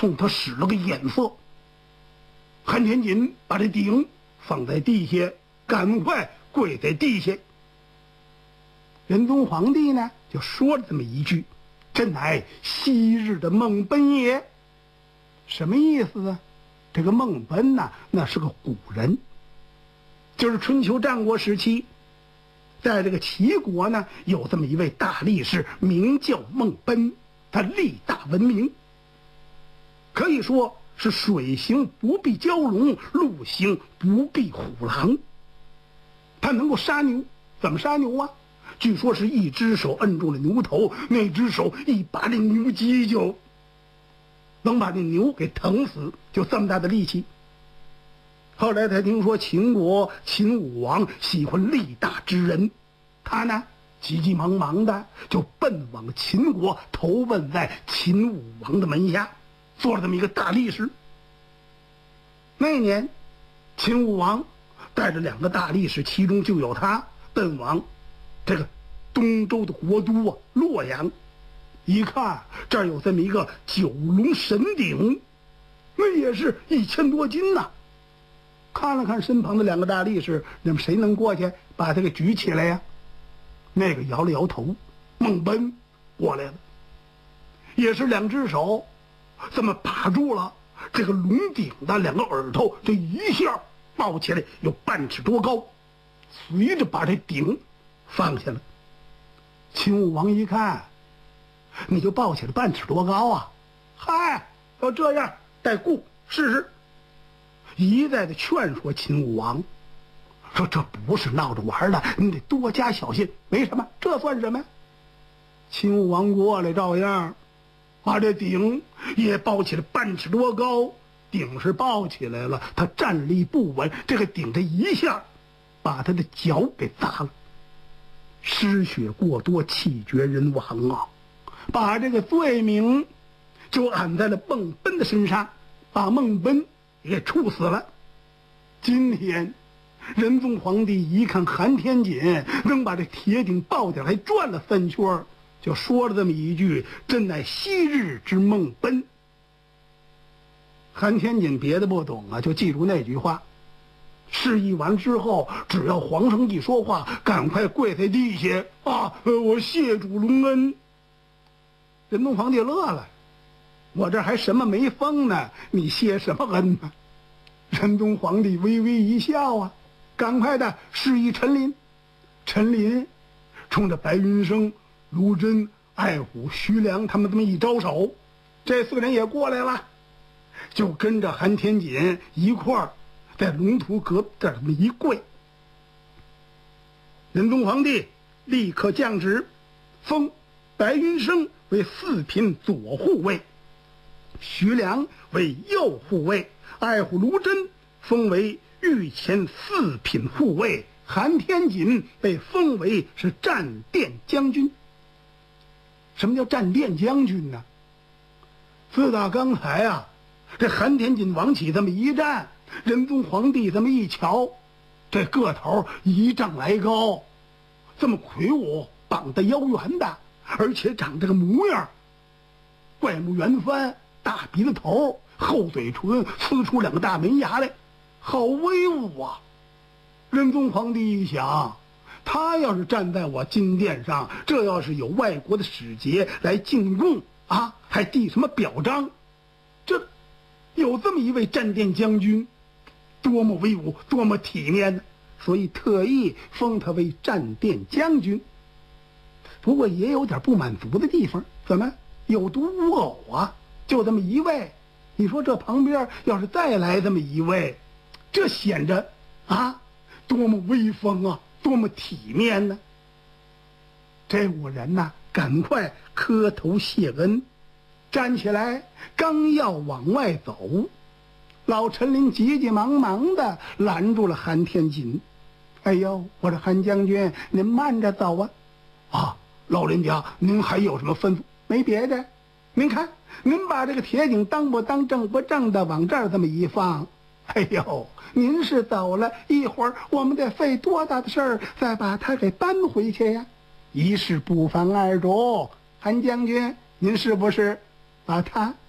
冲他使了个眼色。韩天锦把这鼎放在地下，赶快跪在地下。仁宗皇帝呢就说了这么一句：“朕乃昔日的孟贲也。”什么意思啊？这个孟贲呢，那是个古人，就是春秋战国时期，在这个齐国呢有这么一位大力士，名叫孟贲，他力大闻名，可以说是水行不避蛟龙，陆行不避虎狼。他能够杀牛，怎么杀牛啊？据说是一只手摁住了牛头，那只手一把这牛犄角，能把那牛给疼死，就这么大的力气。后来才听说秦国秦武王喜欢力大之人，他呢急急忙忙的就奔往秦国，投奔在秦武王的门下，做了这么一个大力士。那年秦武王带着2个大力士，其中就有他，奔往这个东周的国都啊洛阳。一看这儿有这么一个九龙神鼎，那也是1000多斤呐。看了看身旁的2个大力士，那么谁能过去把他给举起来呀？那个摇了摇头。孟贲过来了，也是2只手这么把住了这个龙鼎的2个耳朵，这一下抱起来有半尺多高，随着把这鼎放下了。秦武王一看，你就抱起了半尺多高啊？嗨，要这样带固试试。一再的劝说秦武王，说这不是闹着玩的，你得多加小心。没什么，这算什么？秦武王过来照样把这鼎也抱起了半尺多高。鼎是抱起来了，他站立不稳，这个鼎这一下把他的脚给砸了，失血过多，气绝人亡啊！把这个罪名就按在了孟贲的身上，把孟贲也给处死了。今天仁宗皇帝一看韩天锦能把这铁鼎抱起来，还转了3圈，就说了这么一句：“朕乃昔日之孟贲。”韩天锦别的不懂啊，就记住那句话。示意完之后，只要皇上一说话，赶快跪在地下啊！我谢主隆恩。仁宗皇帝乐了，我这还什么没封呢，你谢什么恩呢？仁宗皇帝微微一笑啊，赶快的示意陈琳。陈琳冲着白云生、卢真、艾虎、徐良他们这么一招手，这4个人也过来了，就跟着韩天锦一块儿在龙图阁这么一跪。仁宗皇帝立刻降旨，封白云生为4品左护卫，徐良为右护卫，艾虎、卢真封为御前4品护卫，韩天锦被封为是战殿将军。什么叫战殿将军呢？自打刚才啊，这韩天锦往起这么一站，仁宗皇帝这么一瞧，这个头1丈来高，这么魁梧，膀大腰圆的，而且长这个模样，怪目圆翻，大鼻子头，厚嘴唇，呲出2个大门牙来，好威武啊！仁宗皇帝一想，他要是站在我金殿上，这要是有外国的使节来进贡啊，还递什么表彰，这有这么一位战殿将军，多么威武，多么体面呢！所以特意封他为战殿将军。不过也有点不满足的地方，怎么有独无偶啊？就这么一位，你说这旁边要是再来这么一位，这显着啊多么威风啊，多么体面呢！这5人呢，赶快磕头谢恩，站起来刚要往外走，老陈琳急急忙忙的拦住了韩天锦。哎呦，我说韩将军，您慢着走啊！啊，老人家，您还有什么吩咐？没别的，您看，您把这个铁鼎当不当，正不正的往这儿这么一放，哎呦，您是走了一会儿，我们得费多大的事儿再把它给搬回去呀？一事不妨碍主，韩将军，您是不是把它